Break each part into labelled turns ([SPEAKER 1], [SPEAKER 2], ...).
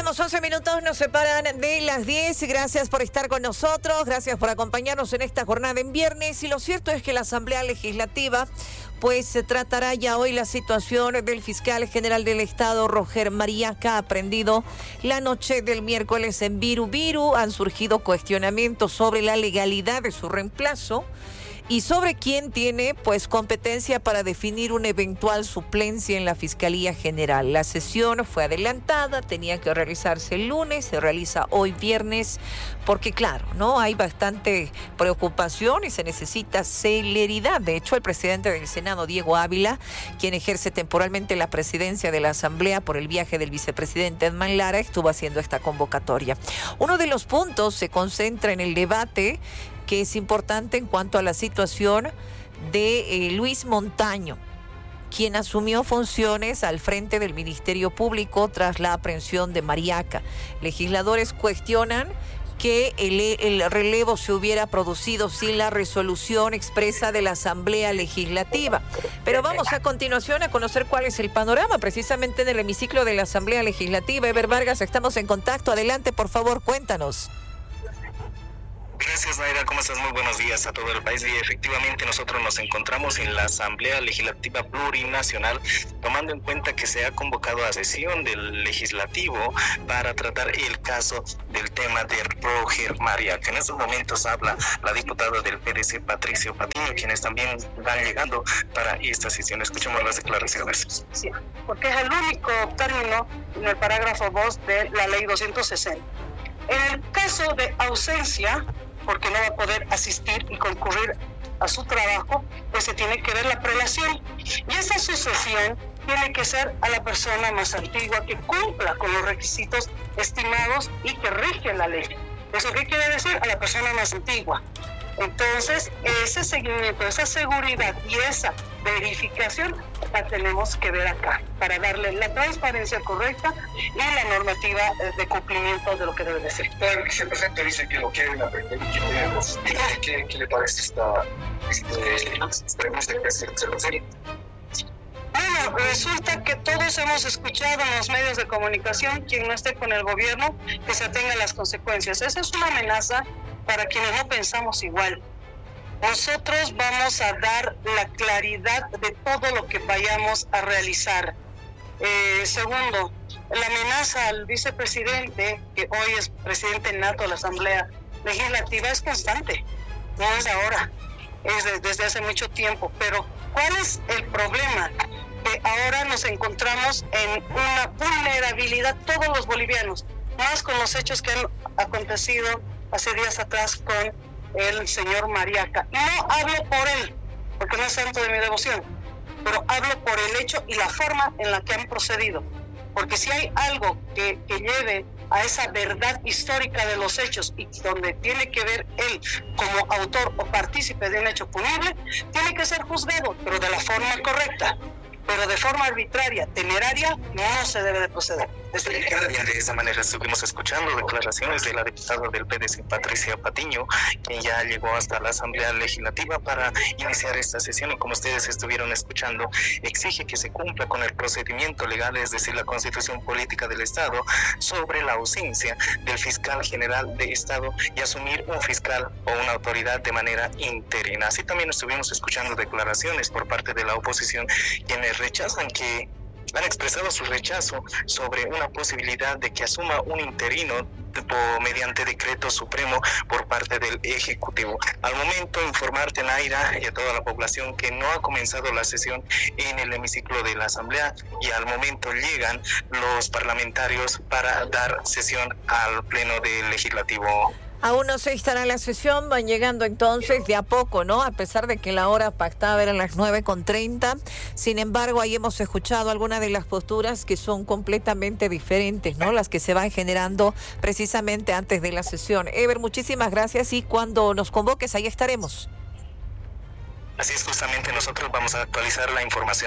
[SPEAKER 1] Tenemos 11 minutos, nos separan de las 10. Gracias por estar con nosotros, gracias por acompañarnos en esta jornada en viernes. Y lo cierto es que la Asamblea Legislativa pues se tratará ya hoy la situación del fiscal general del Estado, Roger Mariaca, aprendido la noche del miércoles en Viru Viru. Han surgido cuestionamientos sobre la legalidad de su reemplazo y sobre quién tiene pues competencia para definir una eventual suplencia en la Fiscalía General. La sesión fue adelantada, tenía que realizarse el lunes, se realiza hoy viernes, porque claro, ¿no? Hay bastante preocupación y se necesita celeridad. De hecho, el presidente del Senado, Diego Ávila, quien ejerce temporalmente la presidencia de la Asamblea por el viaje del vicepresidente Edman Lara, estuvo haciendo esta convocatoria. Uno de los puntos se concentra en el debate que es importante en cuanto a la situación de Luis Montaño, quien asumió funciones al frente del Ministerio Público tras la aprehensión de Mariaca. Legisladores cuestionan que el relevo se hubiera producido sin la resolución expresa de la Asamblea Legislativa. Pero vamos a continuación a conocer cuál es el panorama precisamente en el hemiciclo de la Asamblea Legislativa. Eber Vargas, estamos en contacto. Adelante, por favor, cuéntanos.
[SPEAKER 2] Gracias, Naira. ¿Cómo estás? Muy buenos días a todo el país. Y efectivamente nosotros nos encontramos en la Asamblea Legislativa Plurinacional, tomando en cuenta que se ha convocado a sesión del Legislativo para tratar el caso del tema de Roger Mariaca. En estos momentos habla la diputada del PDC, Patricia Patiño, quienes también van llegando para esta sesión. Escuchemos las declaraciones.
[SPEAKER 3] Sí, porque es el único término en el parágrafo 2 de la ley 260. En el caso de ausencia, porque no va a poder asistir y concurrir a su trabajo, pues se tiene que ver la prelación. Y esa sucesión tiene que ser a la persona más antigua que cumpla con los requisitos estimados y que rige la ley. ¿Eso qué quiere decir? A la persona más antigua. Entonces, ese seguimiento, esa seguridad y esa verificación la tenemos que ver acá para darle la transparencia correcta y la normativa de cumplimiento de lo que debe de ser.
[SPEAKER 4] El vicepresidente dice que lo quieren aprender y que tenemos. ¿Qué le parece esta premisa que se refiere?
[SPEAKER 3] Bueno, resulta que todos hemos escuchado en los medios de comunicación, quien no esté con el gobierno, que se atenga a las consecuencias. Esa es una amenaza para quienes no pensamos igual. Nosotros vamos a dar la claridad de todo lo que vayamos a realizar. Segundo, la amenaza al vicepresidente, que hoy es presidente nato de la Asamblea Legislativa, es constante. No es ahora, es desde hace mucho tiempo. Pero, ¿cuál es el problema? Que ahora nos encontramos en una vulnerabilidad, todos los bolivianos, más con los hechos que han acontecido hace días atrás con el señor Mariaca. Y no hablo por él, porque no es santo de mi devoción, pero hablo por el hecho y la forma en la que han procedido. Porque si hay algo que lleve a esa verdad histórica de los hechos y donde tiene que ver él como autor o partícipe de un hecho punible, tiene que ser juzgado, pero de la forma correcta. Pero de forma arbitraria, temeraria, no se debe de proceder.
[SPEAKER 2] De esa manera estuvimos escuchando declaraciones de la diputada del PDC, Patricia Patiño, quien ya llegó hasta la Asamblea Legislativa para iniciar esta sesión y, como ustedes estuvieron escuchando, exige que se cumpla con el procedimiento legal, es decir, la Constitución Política del Estado, sobre la ausencia del fiscal general de Estado y asumir un fiscal o una autoridad de manera interina. Así también estuvimos escuchando declaraciones por parte de la oposición, quienes rechazan que han expresado su rechazo sobre una posibilidad de que asuma un interino mediante decreto supremo por parte del Ejecutivo. Al momento, informarte, Naira, y a toda la población que no ha comenzado la sesión en el hemiciclo de la Asamblea y al momento llegan los parlamentarios para dar sesión al Pleno del Legislativo.
[SPEAKER 1] Aún no se instará la sesión, van llegando entonces de a poco, ¿no? A pesar de que la hora pactada era las 9:30. Sin embargo, ahí hemos escuchado algunas de las posturas que son completamente diferentes, ¿no? Las que se van generando precisamente antes de la sesión. Eber, muchísimas gracias y cuando nos convoques, ahí estaremos.
[SPEAKER 2] Así es, justamente nosotros vamos a actualizar la información.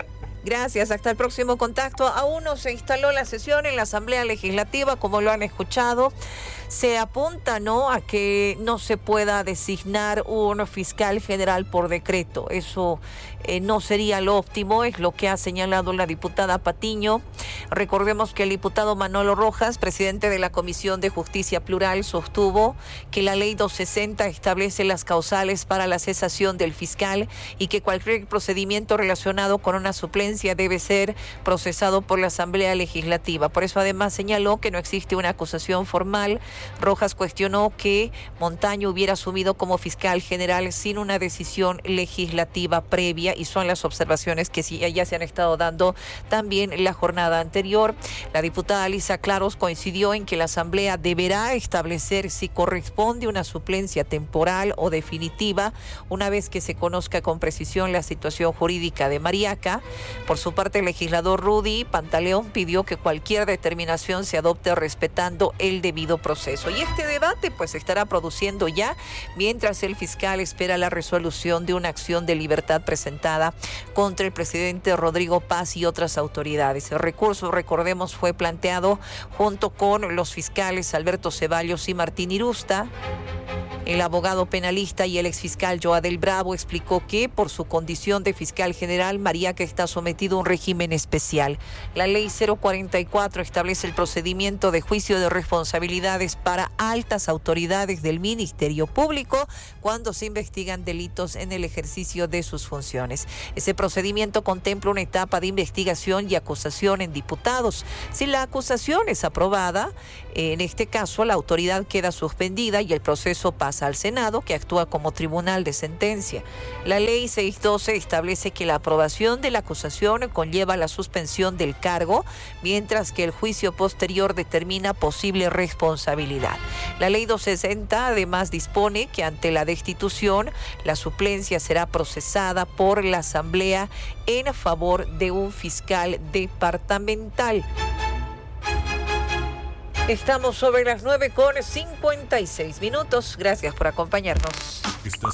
[SPEAKER 1] Gracias, hasta el próximo contacto. Aún no se instaló la sesión en la Asamblea Legislativa, como lo han escuchado. Se apunta, ¿no?, a que no se pueda designar un fiscal general por decreto. Eso no sería lo óptimo, es lo que ha señalado la diputada Patiño. Recordemos que el diputado Manolo Rojas, presidente de la Comisión de Justicia Plural, sostuvo que la ley 260 establece las causales para la cesación del fiscal y que cualquier procedimiento relacionado con una suplencia debe ser procesado por la Asamblea Legislativa. Por eso además señaló que no existe una acusación formal. Rojas cuestionó que Montaño hubiera asumido como fiscal general sin una decisión legislativa previa, y son las observaciones que ya se han estado dando también la jornada anterior. La diputada Lisa Claros coincidió en que la Asamblea deberá establecer si corresponde una suplencia temporal o definitiva una vez que se conozca con precisión la situación jurídica de Mariaca. Por su parte, el legislador Rudy Pantaleón pidió que cualquier determinación se adopte respetando el debido proceso. Y este debate pues estará produciendo ya mientras el fiscal espera la resolución de una acción de libertad presentada contra el presidente Rodrigo Paz y otras autoridades. El recurso, recordemos, fue planteado junto con los fiscales Alberto Ceballos y Martín Irusta. El abogado penalista y el exfiscal Joadel Bravo explicó que, por su condición de fiscal general, Mariaca está sometido a un régimen especial. La ley 044 establece el procedimiento de juicio de responsabilidades para altas autoridades del Ministerio Público cuando se investigan delitos en el ejercicio de sus funciones. Ese procedimiento contempla una etapa de investigación y acusación en diputados. Si la acusación es aprobada, en este caso la autoridad queda suspendida y el proceso pasa al Senado, que actúa como tribunal de sentencia. La ley 612 establece que la aprobación de la acusación conlleva la suspensión del cargo, mientras que el juicio posterior determina posible responsabilidad. La ley 260 además dispone que ante la destitución, la suplencia será procesada por la Asamblea en favor de un fiscal departamental. Estamos sobre las 9:56. Gracias por acompañarnos.
[SPEAKER 5] Estás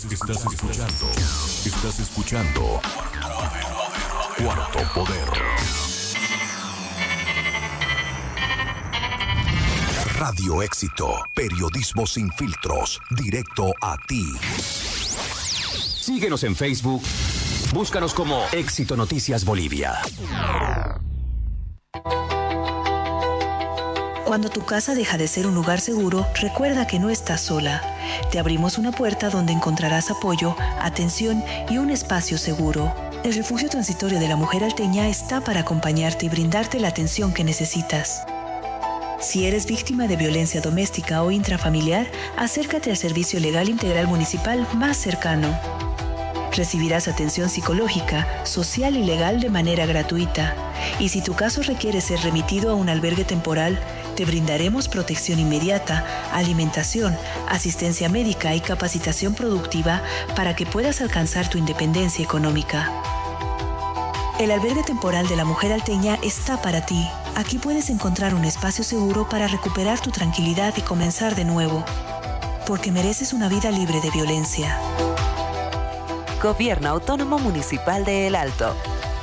[SPEAKER 5] escuchando Cuarto Poder. Radio Éxito, periodismo sin filtros, directo a ti.
[SPEAKER 6] Síguenos en Facebook, búscanos como Éxito Noticias Bolivia.
[SPEAKER 7] Cuando tu casa deja de ser un lugar seguro, recuerda que no estás sola. Te abrimos una puerta donde encontrarás apoyo, atención y un espacio seguro. El Refugio Transitorio de la Mujer Alteña está para acompañarte y brindarte la atención que necesitas. Si eres víctima de violencia doméstica o intrafamiliar, acércate al Servicio Legal Integral Municipal más cercano. Recibirás atención psicológica, social y legal de manera gratuita. Y si tu caso requiere ser remitido a un albergue temporal, te brindaremos protección inmediata, alimentación, asistencia médica y capacitación productiva para que puedas alcanzar tu independencia económica. El albergue temporal de la Mujer Alteña está para ti. Aquí puedes encontrar un espacio seguro para recuperar tu tranquilidad y comenzar de nuevo. Porque mereces una vida libre de violencia.
[SPEAKER 8] Gobierno Autónomo Municipal de El Alto.